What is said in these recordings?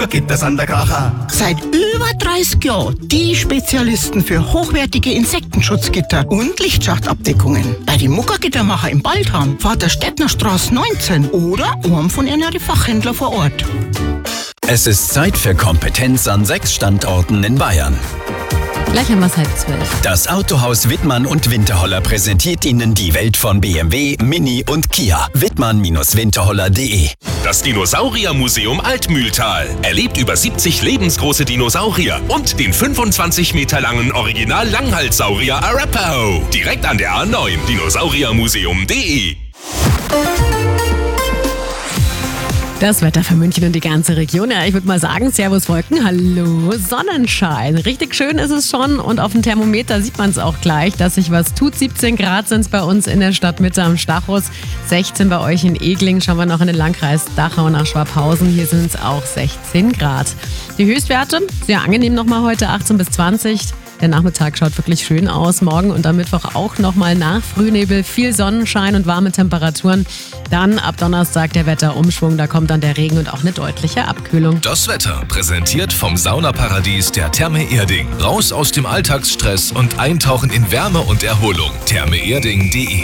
Gibt es an der Kracher. Seit über 30 Jahren die Spezialisten für hochwertige Insektenschutzgitter und Lichtschachtabdeckungen. Bei den Muckergittermacher im Baldham, Vater Stettner Straße 19 oder einem von ihren Fachhändler vor Ort. Es ist Zeit für Kompetenz an 6 Standorten in Bayern. Gleich haben wir es 11:30. Das Autohaus Wittmann und Winterholler präsentiert Ihnen die Welt von BMW, Mini und Kia. Wittmann-winterholler.de. Das Dinosauriermuseum Altmühltal erlebt über 70 lebensgroße Dinosaurier und den 25 Meter langen Original-Langhalssaurier Arapaho. Direkt an der A9, dinosauriermuseum.de. Das Wetter für München und die ganze Region. Ja, ich würde mal sagen, Servus Wolken, hallo Sonnenschein. Richtig schön ist es schon und auf dem Thermometer sieht man es auch gleich, dass sich was tut. 17 Grad sind es bei uns in der Stadtmitte am Stachus, 16 bei euch in Egling. Schauen wir noch in den Landkreis Dachau nach Schwabhausen, hier sind es auch 16 Grad. Die Höchstwerte, sehr angenehm nochmal heute, 18 bis 20. Der Nachmittag schaut wirklich schön aus. Morgen und am Mittwoch auch nochmal nach Frühnebel. Viel Sonnenschein und warme Temperaturen. Dann ab Donnerstag der Wetterumschwung. Da kommt dann der Regen und auch eine deutliche Abkühlung. Das Wetter präsentiert vom Saunaparadies der Therme Erding. Raus aus dem Alltagsstress und eintauchen in Wärme und Erholung. thermeerding.de.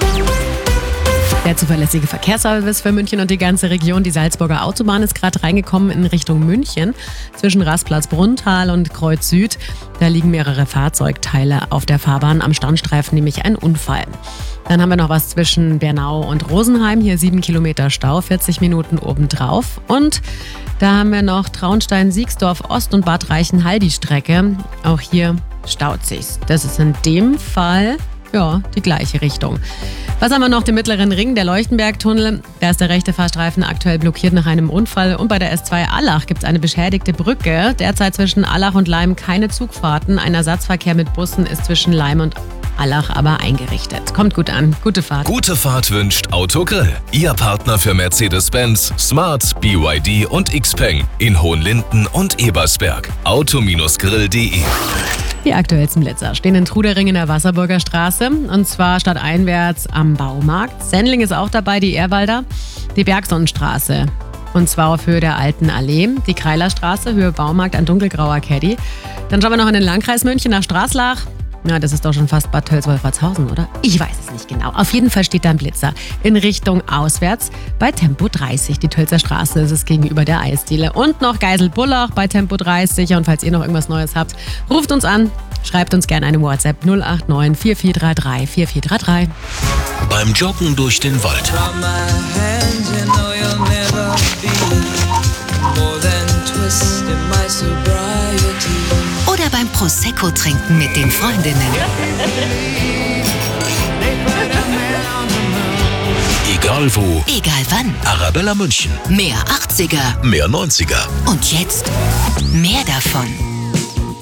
Der zuverlässige Verkehrsservice für München und die ganze Region. Die Salzburger Autobahn ist gerade reingekommen in Richtung München. Zwischen Rastplatz Brunnthal und Kreuz Süd. Da liegen mehrere Fahrzeugteile auf der Fahrbahn. Am Standstreifen nämlich ein Unfall. Dann haben wir noch was zwischen Bernau und Rosenheim. Hier 7 Kilometer Stau, 40 Minuten obendrauf. Und da haben wir noch Traunstein, Siegsdorf Ost und Bad Reichenhall die Strecke. Auch hier staut sich's. Das ist in dem Fall die gleiche Richtung. Was haben wir noch? Den mittleren Ring, der Leuchtenbergtunnel. Da ist der rechte Fahrstreifen aktuell blockiert nach einem Unfall. Und bei der S2 Allach gibt es eine beschädigte Brücke. Derzeit zwischen Allach und Laim keine Zugfahrten. Ein Ersatzverkehr mit Bussen ist zwischen Laim und Allach aber eingerichtet. Kommt gut an. Gute Fahrt. Gute Fahrt wünscht Autogrill. Ihr Partner für Mercedes-Benz, Smart, BYD und Xpeng in Hohenlinden und Ebersberg. Auto-grill.de. Die aktuellsten Blitzer stehen in Trudering in der Wasserburger Straße und zwar stadteinwärts am Baumarkt. Sendling ist auch dabei, die Ehrwalder, die Bergsonnenstraße und zwar auf Höhe der Alten Allee, die Kreilerstraße, Höhe Baumarkt, ein dunkelgrauer Caddy. Dann schauen wir noch in den Landkreis München nach Straßlach. Na, das ist doch schon fast Bad Tölz-Wolfertshausen, oder? Ich weiß es nicht genau. Auf jeden Fall steht da ein Blitzer in Richtung auswärts bei Tempo 30. Die Tölzer Straße ist es gegenüber der Eisdiele. Und noch Geisel-Bullach bei Tempo 30. Und falls ihr noch irgendwas Neues habt, ruft uns an. Schreibt uns gerne eine WhatsApp 089 4433 4433. Beim Joggen durch den Wald. Oder beim Prosecco trinken mit den Freundinnen. Egal wo. Egal wann. Arabella München. Mehr 80er. Mehr 90er. Und jetzt mehr davon.